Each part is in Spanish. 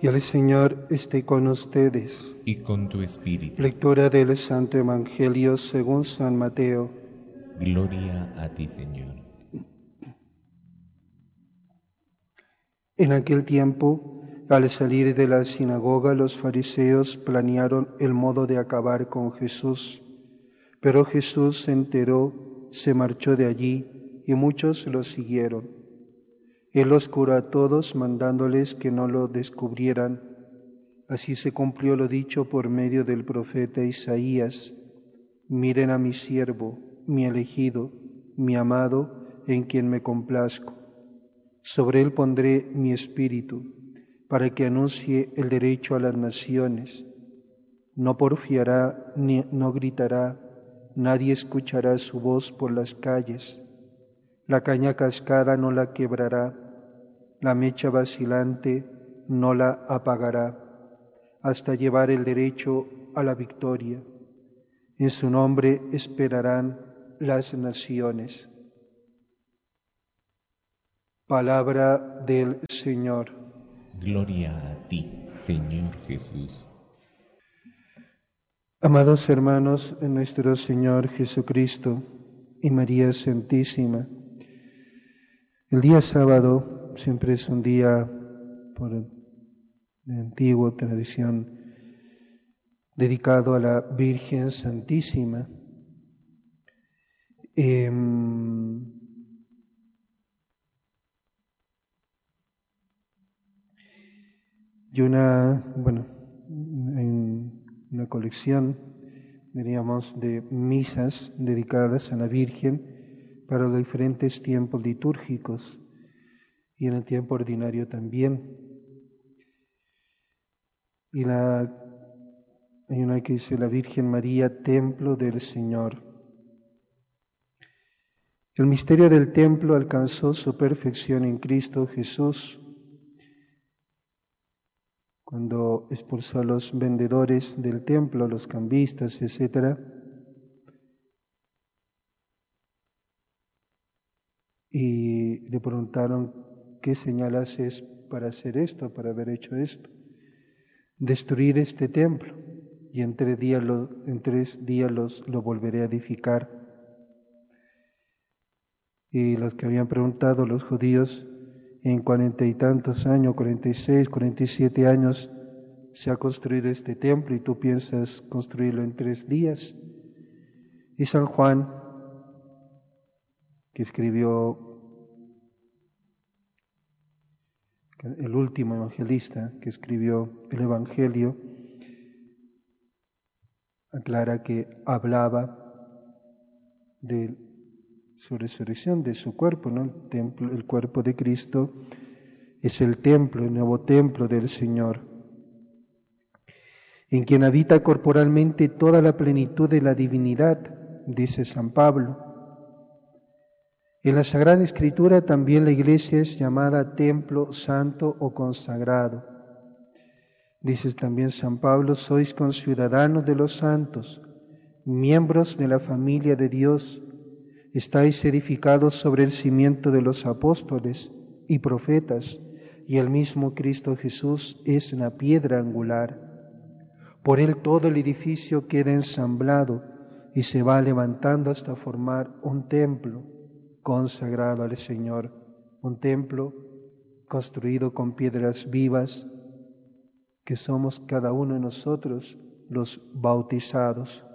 Y el Señor esté con ustedes. Y con tu espíritu. Lectura del Santo Evangelio según San Mateo. Gloria a ti, Señor. En aquel tiempo, al salir de la sinagoga, los fariseos planearon el modo de acabar con Jesús. Pero Jesús se enteró, se marchó de allí, y muchos lo siguieron. Él los curó a todos, mandándoles que no lo descubrieran. Así se cumplió lo dicho por medio del profeta Isaías: miren a mi siervo, mi elegido, mi amado, en quien me complazco. Sobre él pondré mi espíritu, para que anuncie el derecho a las naciones. No porfiará ni no gritará, nadie escuchará su voz por las calles. La caña cascada no la quebrará, la mecha vacilante no la apagará, hasta llevar el derecho a la victoria. En su nombre esperarán las naciones. Palabra del Señor. Gloria a ti, Señor Jesús. Amados hermanos en nuestro Señor Jesucristo y María Santísima, el día sábado siempre es un día, por la antigua tradición, dedicado a la Virgen Santísima. Y una colección, diríamos, de misas dedicadas a la Virgen para los diferentes tiempos litúrgicos y en el tiempo ordinario también. Y hay una que dice: la Virgen María, templo del Señor. El misterio del templo alcanzó su perfección en Cristo Jesús, cuando expulsó a los vendedores del templo, los cambistas, etc. Y le preguntaron: ¿qué señal haces para hacer esto, para haber hecho esto? Destruir este templo, y en 3 días lo volveré a edificar. Y los que habían preguntado, los judíos, en 40 y tantos años, 46, 47 años, se ha construido este templo y tú piensas construirlo en 3 días. Y San Juan, que escribió, el último evangelista que escribió el Evangelio, aclara que hablaba de su resurrección, de su cuerpo, ¿no? El templo, el cuerpo de Cristo es el templo, el nuevo templo del Señor, en quien habita corporalmente toda la plenitud de la divinidad, dice San Pablo. En la Sagrada Escritura también la Iglesia es llamada templo santo o consagrado. Dice también San Pablo: sois conciudadanos de los santos, miembros de la familia de Dios, estáis edificados sobre el cimiento de los apóstoles y profetas, y el mismo Cristo Jesús es la piedra angular. Por él todo el edificio queda ensamblado y se va levantando hasta formar un templo consagrado al Señor, un templo construido con piedras vivas, que somos cada uno de nosotros los bautizados.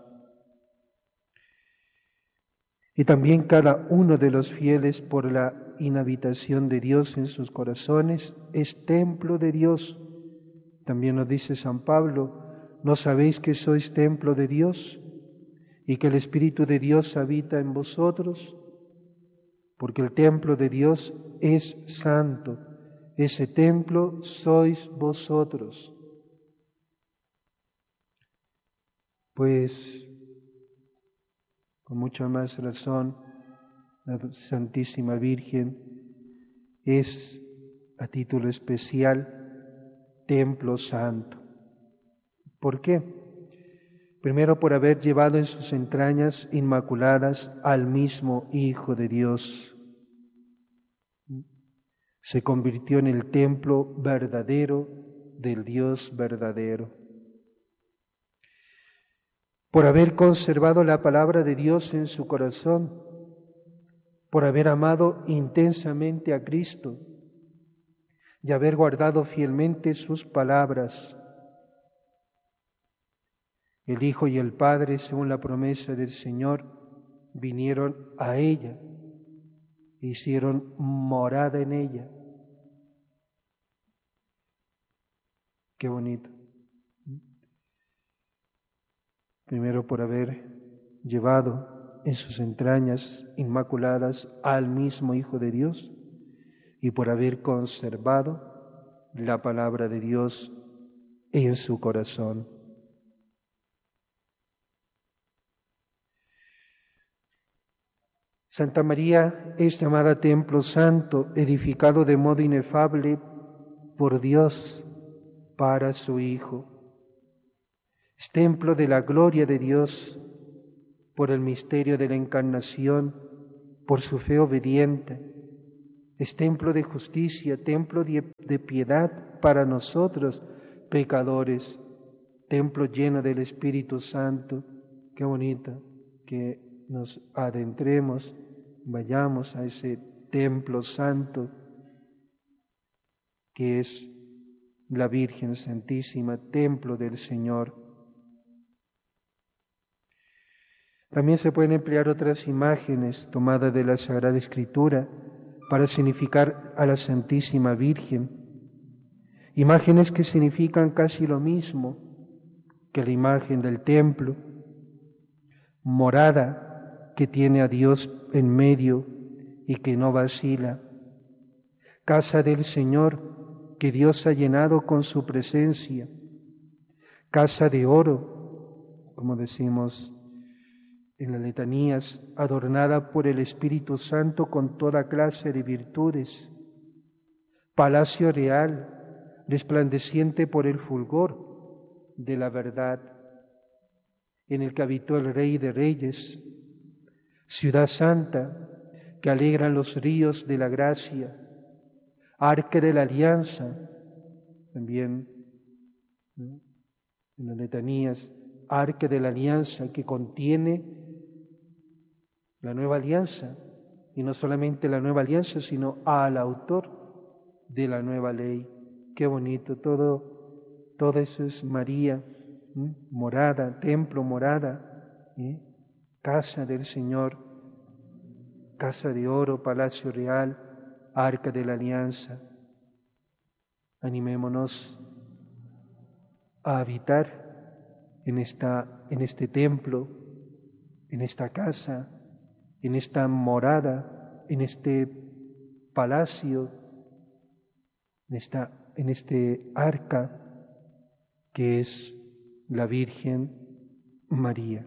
Y también cada uno de los fieles, por la inhabitación de Dios en sus corazones, es templo de Dios. También nos dice San Pablo: ¿no sabéis que sois templo de Dios y que el Espíritu de Dios habita en vosotros? Porque el templo de Dios es santo, ese templo sois vosotros. Pues, con mucha más razón, la Santísima Virgen es, a título especial, templo santo. ¿Por qué? Primero, por haber llevado en sus entrañas inmaculadas al mismo Hijo de Dios. Se convirtió en el templo verdadero del Dios verdadero. Por haber conservado la palabra de Dios en su corazón, por haber amado intensamente a Cristo y haber guardado fielmente sus palabras, el Hijo y el Padre, según la promesa del Señor, vinieron a ella, hicieron morada en ella. Qué bonito. Primero por haber llevado en sus entrañas inmaculadas al mismo Hijo de Dios y por haber conservado la palabra de Dios en su corazón. Santa María es llamada templo santo, edificado de modo inefable por Dios para su Hijo. Es templo de la gloria de Dios por el misterio de la encarnación, por su fe obediente. Es templo de justicia, templo de piedad para nosotros pecadores, templo lleno del Espíritu Santo. Qué bonito que nos adentremos, vayamos a ese templo santo que es la Virgen Santísima, templo del Señor. También se pueden emplear otras imágenes tomadas de la Sagrada Escritura para significar a la Santísima Virgen. Imágenes que significan casi lo mismo que la imagen del templo, morada que tiene a Dios en medio y que no vacila, casa del Señor que Dios ha llenado con su presencia, casa de oro, como decimos en las letanías, adornada por el Espíritu Santo con toda clase de virtudes, palacio real, resplandeciente por el fulgor de la verdad, en el que habitó el Rey de Reyes, ciudad santa que alegran los ríos de la gracia, arca de la alianza, también en las letanías, arca de la alianza que contiene la nueva alianza, y no solamente la nueva alianza, sino al autor de la nueva ley. Qué bonito, todo eso es María, morada, templo, morada, casa del Señor, casa de oro, palacio real, arca de la alianza. Animémonos a habitar en este templo, en esta casa, en esta morada, en este palacio, en este arca que es la Virgen María.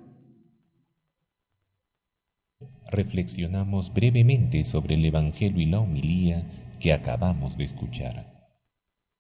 Reflexionamos brevemente sobre el Evangelio y la homilía que acabamos de escuchar.